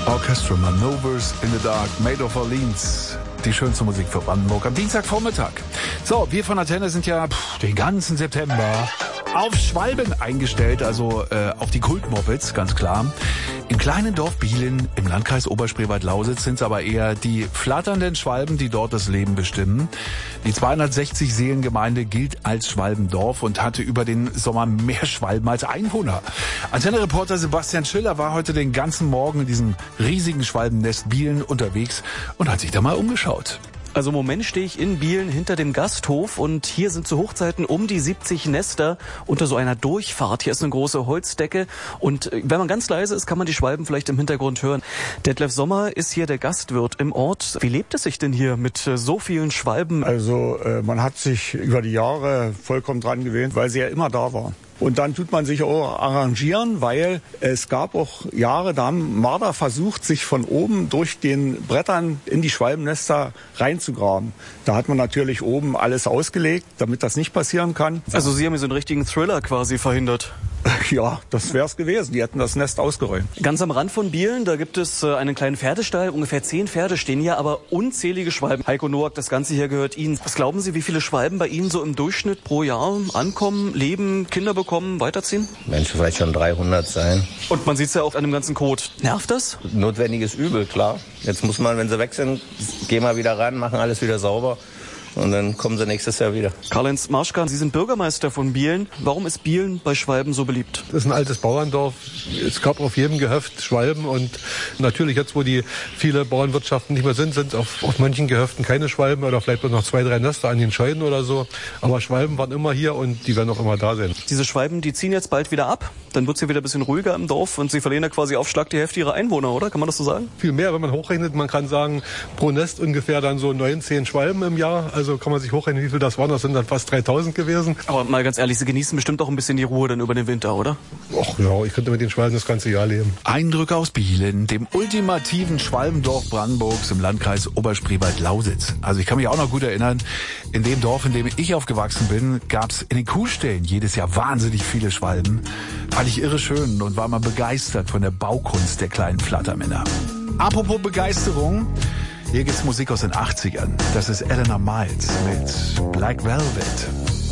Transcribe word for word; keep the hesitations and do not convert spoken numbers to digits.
Orchestra Maneuvers in the Dark, Made of Orleans. Die schönste Musik für Brandenburg am Dienstagvormittag. So, wir von Antenne sind ja pff, den ganzen September auf Schwalben eingestellt, also äh, auf die Kultmopeds, ganz klar. Im kleinen Dorf Bielen im Landkreis Oberspreewald-Lausitz sind es aber eher die flatternden Schwalben, die dort das Leben bestimmen. Die zweihundertsechzig Seelengemeinde gilt als Schwalbendorf und hatte über den Sommer mehr Schwalben als Einwohner. Antenne-Reporter Sebastian Schiller war heute den ganzen Morgen in diesem riesigen Schwalbennest Bielen unterwegs und hat sich da mal umgeschaut. Also im Moment stehe ich in Bielen hinter dem Gasthof und hier sind zu Hochzeiten um die siebzig Nester unter so einer Durchfahrt. Hier ist eine große Holzdecke und wenn man ganz leise ist, kann man die Schwalben vielleicht im Hintergrund hören. Detlef Sommer ist hier der Gastwirt im Ort. Wie lebt es sich denn hier mit so vielen Schwalben? Also äh, man hat sich über die Jahre vollkommen dran gewöhnt, weil sie ja immer da waren. Und dann tut man sich auch arrangieren, weil es gab auch Jahre, da haben Marder versucht, sich von oben durch den Brettern in die Schwalbennester reinzugraben. Da hat man natürlich oben alles ausgelegt, damit das nicht passieren kann. Also Sie haben hier so einen richtigen Thriller quasi verhindert. Ja, das wär's gewesen. Die hätten das Nest ausgeräumt. Ganz am Rand von Bielen, da gibt es einen kleinen Pferdestall. Ungefähr zehn Pferde stehen hier, aber unzählige Schwalben. Heiko Noack, das Ganze hier gehört Ihnen. Was glauben Sie, wie viele Schwalben bei Ihnen so im Durchschnitt pro Jahr ankommen, leben, Kinder bekommen, weiterziehen? Mensch, vielleicht schon dreihundert sein. Und man sieht's ja auch an dem ganzen Kot. Nervt das? Notwendiges Übel, klar. Jetzt muss man, wenn sie weg sind, gehen wir wieder ran, machen alles wieder sauber. Und dann kommen sie nächstes Jahr wieder. Karl-Heinz Marschka, Sie sind Bürgermeister von Bielen. Warum ist Bielen bei Schwalben so beliebt? Das ist ein altes Bauerndorf. Es gab auf jedem Gehöft Schwalben. Und natürlich jetzt, wo die viele Bauernwirtschaften nicht mehr sind, sind auf, auf manchen Gehöften keine Schwalben oder vielleicht nur noch zwei, drei Nester an den Scheiden oder so. Aber Schwalben waren immer hier und die werden auch immer da sein. Diese Schwalben, die ziehen jetzt bald wieder ab. Dann wird's hier wieder ein bisschen ruhiger im Dorf und Sie verlieren ja quasi auf Schlag die Hälfte Ihrer Einwohner, oder? Kann man das so sagen? Viel mehr, wenn man hochrechnet. Man kann sagen, pro Nest ungefähr dann so neun, zehn Schwalben im Jahr. Also kann man sich hochrechnen, wie viel das waren. Das sind dann fast dreitausend gewesen. Aber mal ganz ehrlich, Sie genießen bestimmt auch ein bisschen die Ruhe dann über den Winter, oder? Ach ja, ich könnte mit den Schwalben das ganze Jahr leben. Eindrücke aus Bielen, dem ultimativen Schwalbendorf Brandenburgs im Landkreis Oberspreewald-Lausitz. Also ich kann mich auch noch gut erinnern, in dem Dorf, in dem ich aufgewachsen bin, gab's in den Kuhställen jedes Jahr wahnsinnig viele Schwalben. Fand ich irre schön und war mal begeistert von der Baukunst der kleinen Flattermänner. Apropos Begeisterung, hier gibt's Musik aus den achtzigern. Das ist Eleanor Miles mit Black Velvet.